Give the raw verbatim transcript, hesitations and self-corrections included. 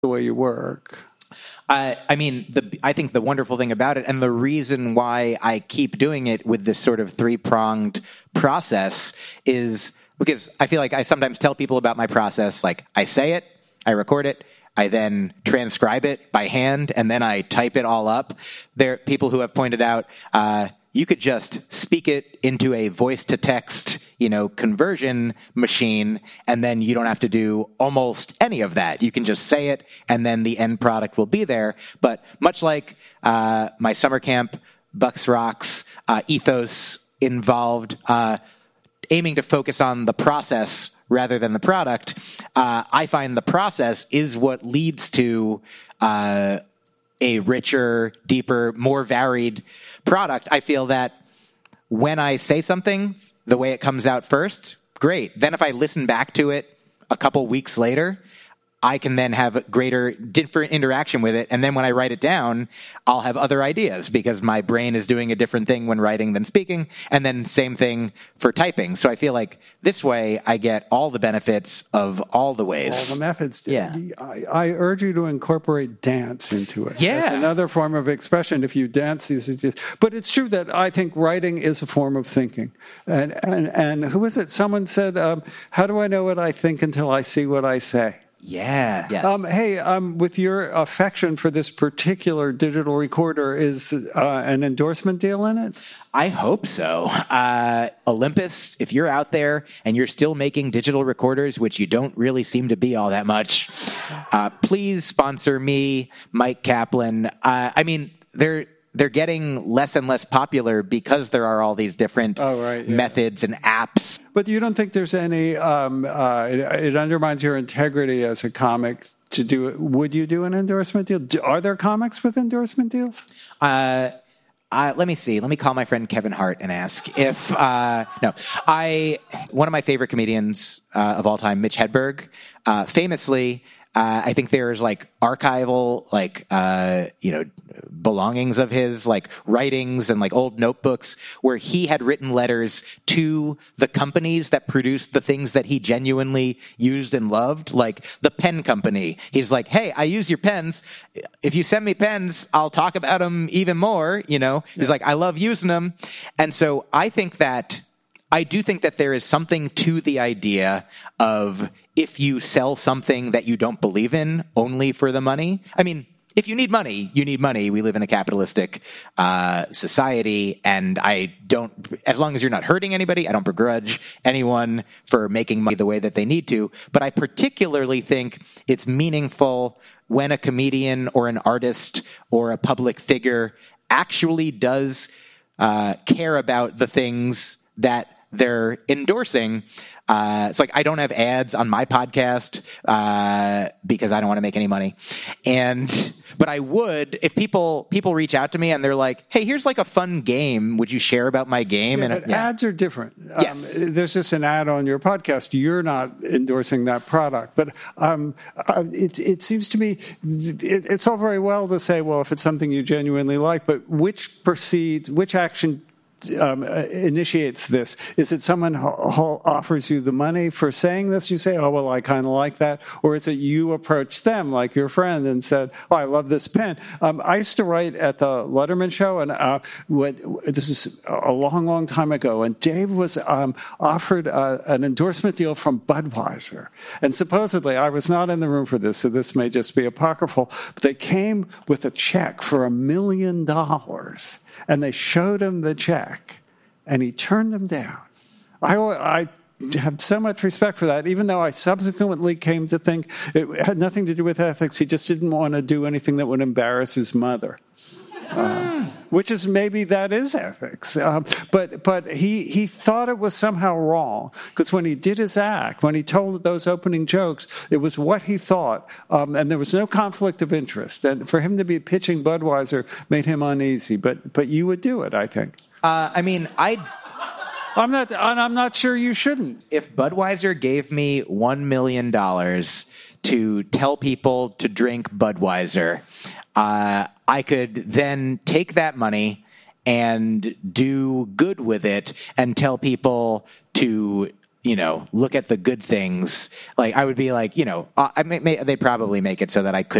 the way you work. Uh, I mean, the, I think the wonderful thing about it, and the reason why I keep doing it with this sort of three-pronged process, is because I feel like I sometimes tell people about my process. Like, I say it, I record it, I then transcribe it by hand, and then I type it all up. There are people who have pointed out, uh, you could just speak it into a voice-to-text, you know, conversion machine, and then you don't have to do almost any of that. You can just say it, and then the end product will be there. But much like uh, my summer camp, Bucks Rocks, uh, ethos involved uh, aiming to focus on the process rather than the product, uh, I find the process is what leads to uh, a richer, deeper, more varied product. I feel that when I say something, the way it comes out first, great. Then if I listen back to it a couple weeks later, I can then have greater, different interaction with it. And then when I write it down, I'll have other ideas because my brain is doing a different thing when writing than speaking. And then same thing for typing. So I feel like this way I get all the benefits of all the ways. All the methods. Yeah. I, I urge you to incorporate dance into it. Yeah. That's another form of expression. If you dance, these are just, but it's true that I think writing is a form of thinking. And, and, and who was it? Someone said, um, how do I know what I think until I see what I say? Yeah. Yes. Um, hey, um, with your affection for this particular digital recorder, is uh, an endorsement deal in it? I hope so. Uh, Olympus, if you're out there and you're still making digital recorders, which you don't really seem to be all that much, uh, please sponsor me, Mike Kaplan. Uh, I mean, they're they're getting less and less popular because there are all these different oh, right, yeah. methods and apps. But you don't think there's any, um, uh, it, it undermines your integrity as a comic to do it. Would you do an endorsement deal? Do, are there comics with endorsement deals? Uh, uh, let me see. Let me call my friend Kevin Hart and ask if, uh, no, I, one of my favorite comedians uh, of all time, Mitch Hedberg, uh, famously, Uh, I think there's like archival, like, uh, you know, belongings of his, like writings and like old notebooks where he had written letters to the companies that produced the things that he genuinely used and loved, like the pen company. He's like, hey, I use your pens. If you send me pens, I'll talk about them even more. You know, he's yeah. like, I love using them. And so I think that, I do think that there is something to the idea of if you sell something that you don't believe in only for the money. I mean, if you need money, you need money. We live in a capitalistic uh, society, and I don't, as long as you're not hurting anybody, I don't begrudge anyone for making money the way that they need to. But I particularly think it's meaningful when a comedian or an artist or a public figure actually does uh, care about the things that they're endorsing. Uh, it's like I don't have ads on my podcast uh, because I don't want to make any money, and but I would if people people reach out to me and they're like, "Hey, here's like a fun game. Would you share about my game?" Yeah, and but yeah. ads are different. Yes. Um, there's just an ad on your podcast. You're not endorsing that product, but um, uh, it it seems to me it, it's all very well to say, well, if it's something you genuinely like, but which proceeds, which action Um, uh, initiates this? Is it someone who, who offers you the money for saying this? You say, oh, well, I kind of like that. Or is it you approach them like your friend and said, oh, I love this pen. Um, I used to write at the Letterman show, and uh, what, this is a long, long time ago, and Dave was um, offered uh, an endorsement deal from Budweiser. And supposedly, I was not in the room for this, so this may just be apocryphal, but they came with a check for a million dollars. And they showed him the check, and he turned them down. I, I have so much respect for that, even though I subsequently came to think it had nothing to do with ethics. He just didn't want to do anything that would embarrass his mother. Uh, which is maybe that is ethics. Um, but but he, he thought it was somehow wrong because when he did his act, when he told those opening jokes, it was what he thought. Um, and there was no conflict of interest. And for him to be pitching Budweiser made him uneasy. But but you would do it, I think. Uh, I mean, I... I'm not, I'm not sure you shouldn't. If Budweiser gave me one million dollars to tell people to drink Budweiser, uh, I could then take that money and do good with it and tell people to you know, look at the good things. Like I would be like, you know, I may, may, they'd probably make it so that I could